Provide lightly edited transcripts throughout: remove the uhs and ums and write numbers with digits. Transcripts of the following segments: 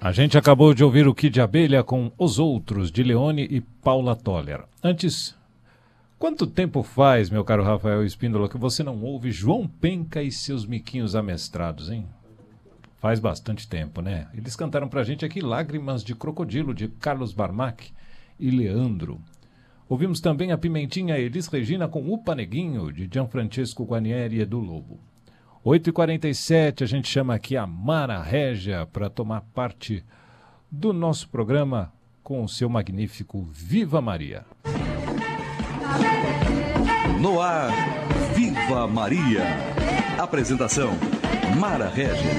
A gente acabou de ouvir o Kid de Abelha com Os Outros, de Leone e Paula Toller. Antes, quanto tempo faz, meu caro Rafael Espíndola, que você não ouve João Penca e seus miquinhos amestrados, hein? Faz bastante tempo, né? Eles cantaram pra gente aqui Lágrimas de Crocodilo, de Carlos Barmac e Leandro. Ouvimos também a Pimentinha Elis Regina com O Paneguinho, de Gianfrancesco Guarnieri e Edu Lobo. 8h47, a gente chama aqui a Mara Régia para tomar parte do nosso programa com o seu magnífico Viva Maria. No ar, Viva Maria. Apresentação, Mara Régia.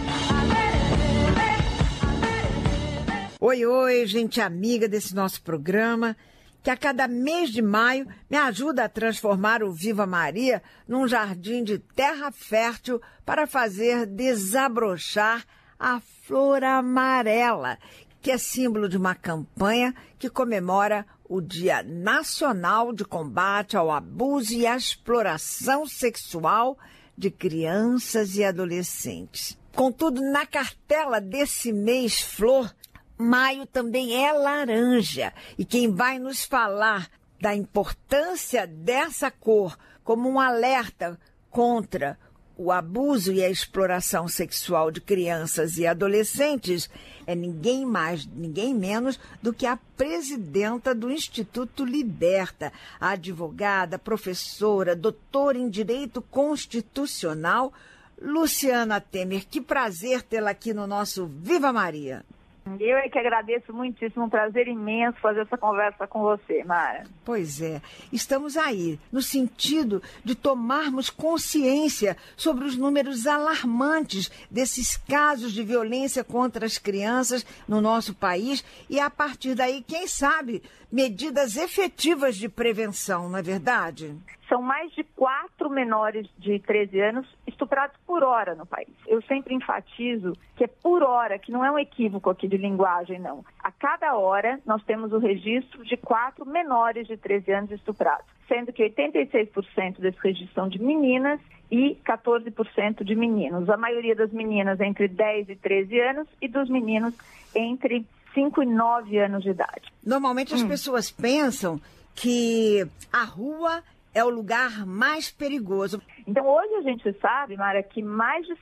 Oi, oi, gente amiga desse nosso programa, que a cada mês de maio me ajuda a transformar o Viva Maria num jardim de terra fértil para fazer desabrochar a flor amarela, que é símbolo de uma campanha que comemora o Dia Nacional de Combate ao Abuso e à Exploração Sexual de Crianças e Adolescentes. Contudo, na cartela desse mês flor, maio também é laranja, e quem vai nos falar da importância dessa cor como um alerta contra o abuso e a exploração sexual de crianças e adolescentes é ninguém mais, ninguém menos do que a presidenta do Instituto Liberta, a advogada, professora, doutora em Direito Constitucional, Luciana Temer. Que prazer tê-la aqui no nosso Viva Maria. Eu é que agradeço muitíssimo, um prazer imenso fazer essa conversa com você, Mara. Pois é, estamos aí, no sentido de tomarmos consciência sobre os números alarmantes desses casos de violência contra as crianças no nosso país e, a partir daí, quem sabe, medidas efetivas de prevenção, não é verdade? São mais de 4 menores de 13 anos estuprados por hora no país. Eu sempre enfatizo que é por hora, que não é um equívoco aqui de linguagem, não. A cada hora, nós temos o registro de 4 menores de 13 anos estuprados, sendo que 86% desses registros são de meninas e 14% de meninos. A maioria das meninas entre 10 e 13 anos e dos meninos entre 5 e 9 anos de idade. Normalmente as pessoas pensam que a rua é o lugar mais perigoso. Então, hoje a gente sabe, Mara, que mais de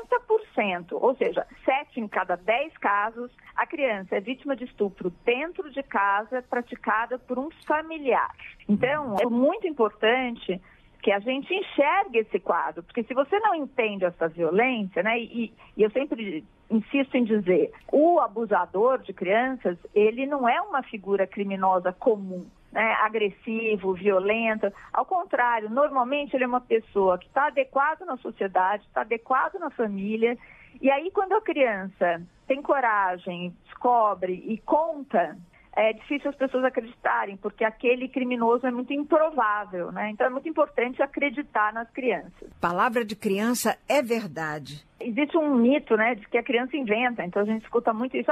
70%, ou seja, 7 em cada 10 casos, a criança é vítima de estupro dentro de casa, praticada por um familiar. Então, é muito importante que a gente enxergue esse quadro, porque se você não entende essa violência, né, e eu sempre insisto em dizer, o abusador de crianças, ele não é uma figura criminosa comum, né, agressivo, violento. Ao contrário, normalmente ele é uma pessoa que está adequada na sociedade, está adequado na família, e aí quando a criança tem coragem, descobre e conta, é difícil as pessoas acreditarem, porque aquele criminoso é muito improvável, né? Então é muito importante acreditar nas crianças. Palavra de criança é verdade. Existe um mito, né, de que a criança inventa, então a gente escuta muito isso.